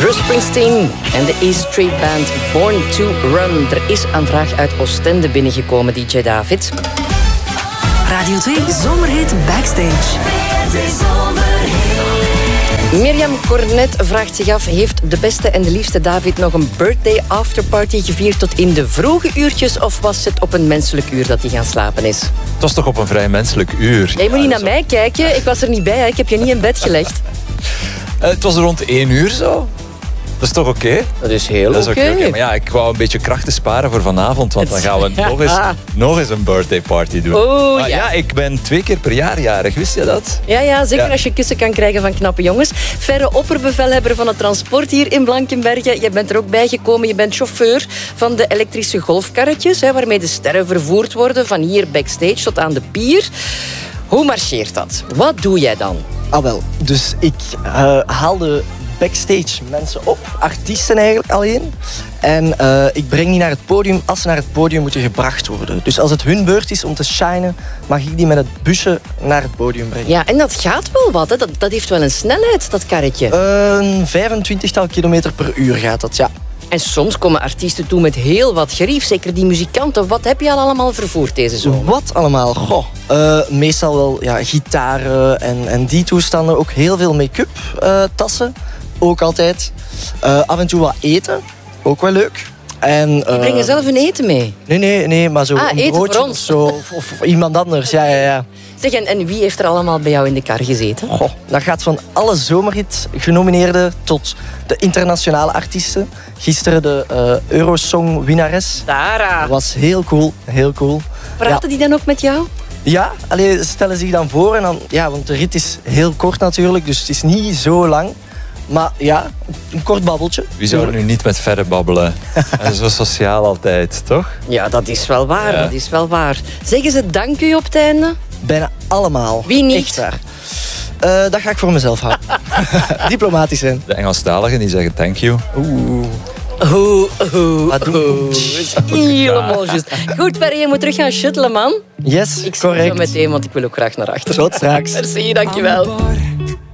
Bruce Springsteen en de E Street Band Born to Run. Er is een vraag uit Oostende binnengekomen, DJ David. Radio 2 Zomerhit Backstage. Mirjam Cornet vraagt zich af, heeft de beste en de liefste David nog een birthday afterparty gevierd tot in de vroege uurtjes, of was het op een menselijk uur dat hij gaan slapen is? Het was toch op een vrij menselijk uur. Jij moet niet naar mij kijken, ik was er niet bij, hè. Ik heb je niet in bed gelegd. Het was rond 1 uur zo. Dat is toch oké? Dat is heel Dat is oké. oké. Maar ja, ik wou een beetje krachten sparen voor vanavond, want dan gaan we nog eens een birthday party doen. Oh, ja, ik ben 2 keer per jaar jarig, wist je dat? Ja, zeker als je kussen kan krijgen van knappe jongens. Verre opperbevelhebber van het transport hier in Blankenberge. Je bent er ook bij gekomen. Je bent chauffeur van de elektrische golfkarretjes, hè, waarmee de sterren vervoerd worden van hier backstage tot aan de pier. Hoe marcheert dat? Wat doe jij dan? Ah wel, dus ik haal de backstage mensen op, artiesten eigenlijk alleen. En ik breng die naar het podium als ze naar het podium moeten gebracht worden. Dus als het hun beurt is om te shinen, mag ik die met het busje naar het podium brengen. Ja, en dat gaat wel wat, hè? Dat heeft wel een snelheid, dat karretje. Een 25-tal kilometer per uur gaat dat, ja. En soms komen artiesten toe met heel wat gerief. Zeker die muzikanten. Wat heb je al allemaal vervoerd deze zomer? Wat allemaal? Goh, meestal wel gitaren en die toestanden. Ook heel veel make-up tassen. Ook altijd. Af en toe wat eten. Ook wel leuk. Die brengen zelf hun eten mee? Nee, maar zo een eten broodje voor ons. of zo. Of iemand anders, ja. Zeg, en wie heeft er allemaal bij jou in de kar gezeten? Goh, dat gaat van alle zomerhit genomineerden tot de internationale artiesten. Gisteren de Eurosong-winnares. Tara. Dat was heel cool. Praten die dan ook met jou? Ja, ze stellen zich dan voor. En dan, want de rit is heel kort natuurlijk, dus het is niet zo lang. Maar ja, een kort babbeltje. Wie zou er nu niet met verre babbelen? En zo sociaal altijd, toch? Ja, dat is wel waar. Ja. Dat is wel waar. Zeggen ze dank u op het einde? Bijna allemaal. Wie niet? Echt waar. Dat ga ik voor mezelf houden. Diplomatisch zijn. De Engelstaligen die zeggen thank you. Helemaal juist. Goed, Ferry, je moet terug gaan shuttelen, man. Yes, Ik zie je zo correct. meteen, want ik wil ook graag naar achter. Tot straks. Merci, dankjewel.